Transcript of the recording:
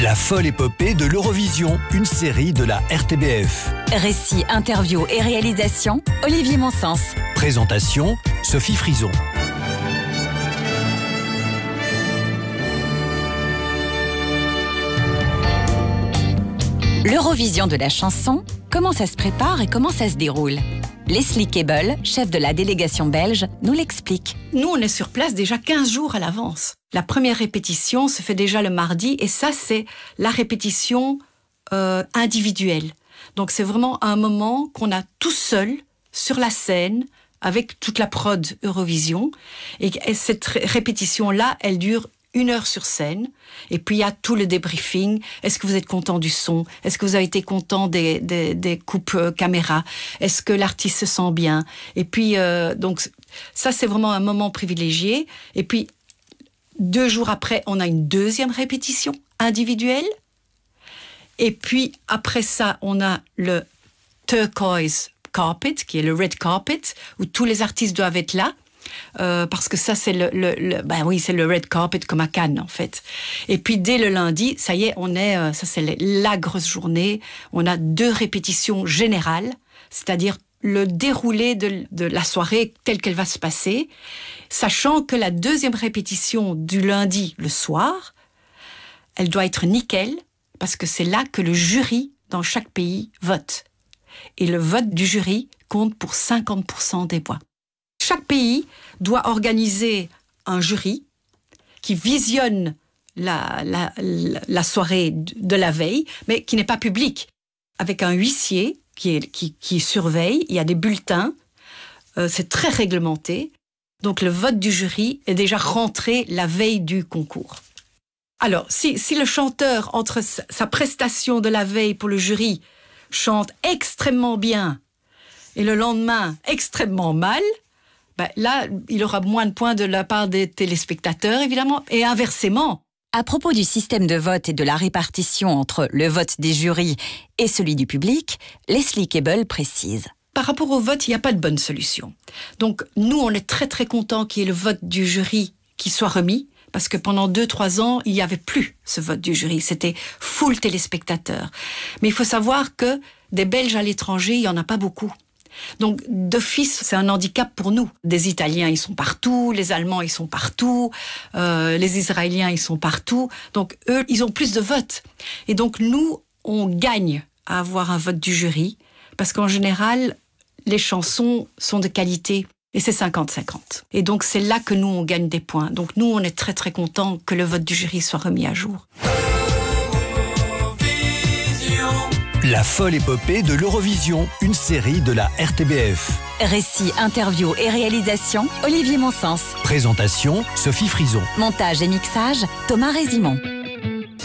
La folle épopée de l'Eurovision, une série de la RTBF. Récit, interview et réalisation, Olivier Monsens. Présentation, Sophie Frison. L'Eurovision de la chanson, comment ça se prépare et comment ça se déroule? Leslie Keble, chef de la délégation belge, nous l'explique. Nous, on est sur place déjà 15 jours à l'avance. La première répétition se fait déjà le mardi et ça, c'est la répétition individuelle. Donc, c'est vraiment un moment qu'on a tout seul sur la scène avec toute la prod Eurovision. Et cette répétition-là, elle dure 1 heure sur scène, et puis il y a tout le débriefing. Est-ce que vous êtes content du son? Est-ce que vous avez été content des coupes caméra? Est-ce que l'artiste se sent bien? Et puis, donc, ça, c'est vraiment un moment privilégié. Et puis, 2 jours après, on a une deuxième répétition individuelle. Et puis, après ça, on a le turquoise carpet, qui est le red carpet, où tous les artistes doivent être là. Parce que ça, c'est c'est le red carpet comme à Cannes, en fait. Et puis, dès le lundi, ça y est, ça c'est la grosse journée. On a 2 répétitions générales, c'est-à-dire le déroulé de la soirée telle qu'elle va se passer, sachant que la deuxième répétition du lundi, le soir, elle doit être nickel, parce que c'est là que le jury, dans chaque pays, vote. Et le vote du jury compte pour 50% des voix. Chaque pays doit organiser un jury qui visionne la soirée de la veille, mais qui n'est pas public, avec un huissier qui surveille. Il y a des bulletins, c'est très réglementé. Donc le vote du jury est déjà rentré la veille du concours. Alors, si le chanteur, entre sa prestation de la veille pour le jury, chante extrêmement bien et le lendemain extrêmement mal, là, il aura moins de points de la part des téléspectateurs, évidemment, et inversement. À propos du système de vote et de la répartition entre le vote des jurys et celui du public, Leslie Keble précise. Par rapport au vote, il n'y a pas de bonne solution. Donc, nous, on est très, très contents qu'il y ait le vote du jury qui soit remis, parce que pendant 2-3 ans, il n'y avait plus ce vote du jury. C'était full téléspectateurs. Mais il faut savoir que des Belges à l'étranger, il n'y en a pas beaucoup. Donc, d'office, c'est un handicap pour nous. Des Italiens, ils sont partout, les Allemands, ils sont partout, les Israéliens, ils sont partout. Donc, eux, ils ont plus de votes. Et donc, nous, on gagne à avoir un vote du jury, parce qu'en général, les chansons sont de qualité, et c'est 50-50. Et donc, c'est là que nous, on gagne des points. Donc, nous, on est très, très contents que le vote du jury soit remis à jour. La folle épopée de l'Eurovision, une série de la RTBF. Récit, interview et réalisation, Olivier Monsens. Présentation, Sophie Frison. Montage et mixage, Thomas Résimond.